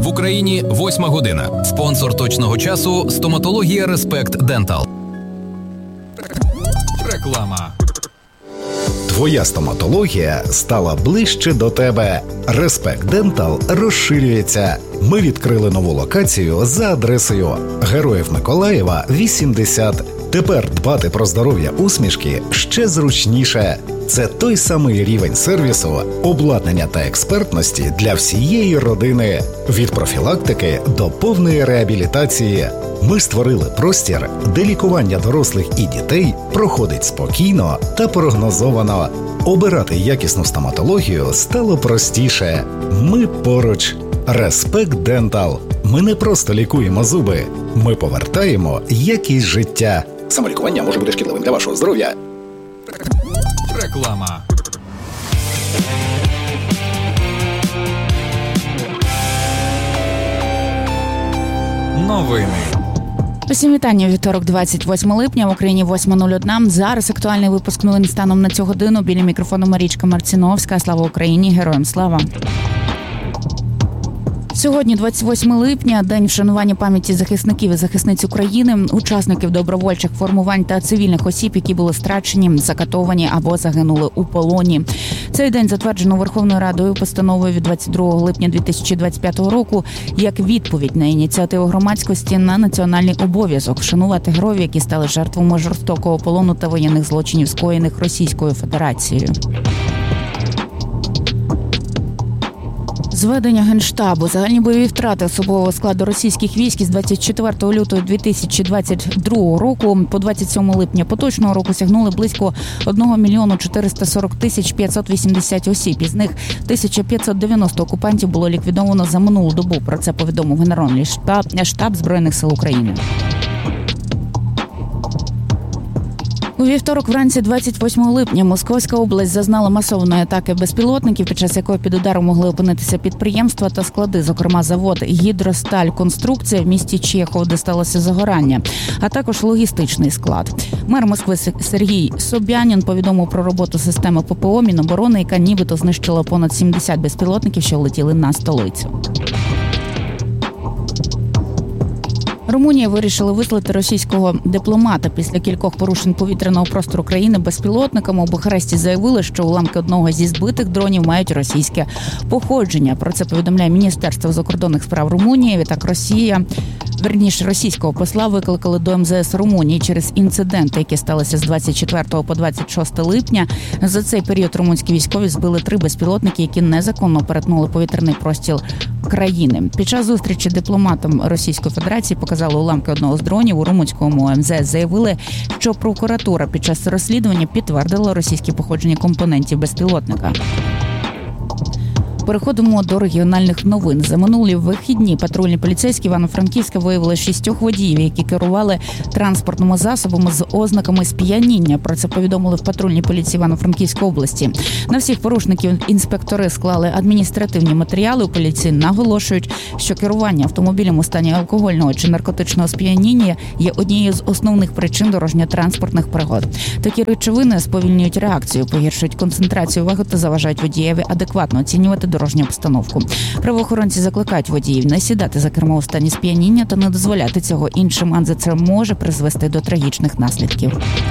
В Україні 8 година. Спонсор точного часу – стоматологія Respect Dental. Реклама. Твоя стоматологія стала ближче до тебе. Respect Dental розширюється. Ми відкрили нову локацію за адресою Героїв Миколаєва, 80. Тепер дбати про здоров'я усмішки ще зручніше. Це той самий рівень сервісу, обладнання та експертності для всієї родини. Від профілактики до повної реабілітації. Ми створили простір, де лікування дорослих і дітей проходить спокійно та прогнозовано. Обирати якісну стоматологію стало простіше. Ми поруч. Respect Dental. Ми не просто лікуємо зуби. Ми повертаємо якість життя. Самолікування може бути шкідливим для вашого здоров'я. Реклама. Новини. Усім вітання. Вівторок, 28 липня, в Україні 8:01. Зараз актуальний випуск новин станом на цю годину. Біля мікрофону Марічка Марціновська. Слава Україні! Героям слава! Сьогодні, 28 липня, день вшанування пам'яті захисників і захисниць України, учасників добровольчих формувань та цивільних осіб, які були страчені, закатовані або загинули у полоні. Цей день затверджено Верховною Радою постановою від 22 липня 2025 року як відповідь на ініціативу громадськості на національний обов'язок вшанувати героїв, які стали жертвами жорстокого полону та воєнних злочинів, скоєних Російською Федерацією. Зведення Генштабу. Загальні бойові втрати особового складу російських військ із 24 лютого 2022 року по 27 липня поточного року сягнули близько 1 мільйону 440 тисяч 580 осіб. Із них 1590 окупантів було ліквідовано за минулу добу. Про це повідомив Генеральний штаб Збройних сил України. У вівторок вранці 28 липня Московська область зазнала масованої атаки безпілотників, під час якої під ударом могли опинитися підприємства та склади, зокрема завод «Гідросталь-Конструкція» в місті Чехов, де сталося загорання, а також логістичний склад. Мер Москви Сергій Собянін повідомив про роботу системи ППО Міноборони, яка нібито знищила понад 70 безпілотників, що летіли на столицю. Румунія вирішила вислати російського дипломата після кількох порушень повітряного простору країни безпілотниками. У Бухаресті заявили, що уламки одного зі збитих дронів мають російське походження. Про це повідомляє Міністерство закордонних справ Румунії. Відтак російського посла викликали до МЗС Румунії через інциденти, які сталися з 24 по 26 липня. За цей період румунські військові збили 3 безпілотники, які незаконно перетнули повітряний простір країни. Під час зустрічі дипломатам Російської Федерації показали уламки одного з дронів. У румунському МЗС заявили, що прокуратура під час розслідування підтвердила російське походження компонентів безпілотника. Переходимо до регіональних новин. За минулі вихідні патрульні поліцейські Івано-Франківська виявили 6 водіїв, які керували транспортними засобами з ознаками сп'яніння. Про це повідомили в патрульній поліції Івано-Франківської області. На всіх порушників інспектори склали адміністративні матеріали. У поліції наголошують, що керування автомобілем у стані алкогольного чи наркотичного сп'яніння є однією з основних причин дорожньо-транспортних пригод. Такі речовини сповільнюють реакцію, погіршують концентрацію уваги та заважають водієві адекватно оцінювати дорожню обстановку. Правоохоронці закликають водіїв не сідати за кермо у стані сп'яніння та не дозволяти цього іншим, адже це може призвести до трагічних наслідків.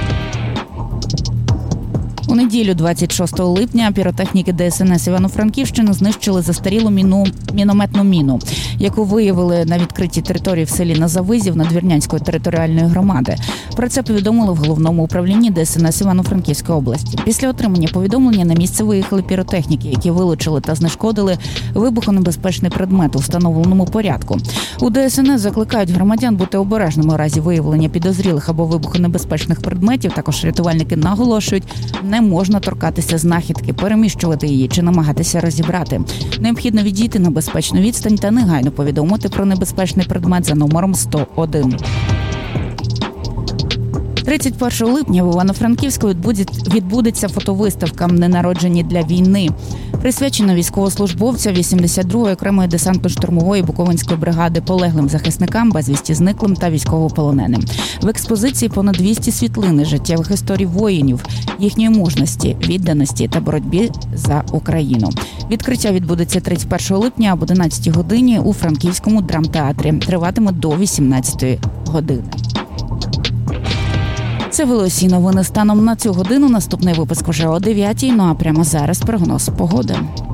У неділю, 26 липня, піротехніки ДСНС Івано-Франківщини знищили застарілу мінометну міну, яку виявили на відкритій території в селі Назавизів Надвірнянської територіальної громади. Про це повідомили в головному управлінні ДСНС Івано-Франківської області. Після отримання повідомлення на місце виїхали піротехніки, які вилучили та знешкодили вибухонебезпечний предмет у встановленому порядку. У ДСНС закликають громадян бути обережними у разі виявлення підозрілих або вибухонебезпечних предметів. Також рятувальники наголошують, не можна торкатися знахідки, переміщувати її чи намагатися розібрати. Необхідно відійти на безпечну відстань та негайно повідомити про небезпечний предмет за номером 101. 31 липня в Івано-Франківську відбудеться фотовиставка «Ненароджені для війни», присвячена військовослужбовцям 82-ї окремої десантно-штурмової Буковинської бригади, полеглим захисникам, безвісті зниклим та військовополоненим. В експозиції понад 200 світлин життєвих історій воїнів, їхньої мужності, відданості та боротьбі за Україну. Відкриття відбудеться 31 липня об 11 годині у Франківському драмтеатрі. Триватиме до 18 години. Це були усі новини станом на цю годину. Наступний випуск вже о 9-й. Ну а прямо зараз прогноз погоди.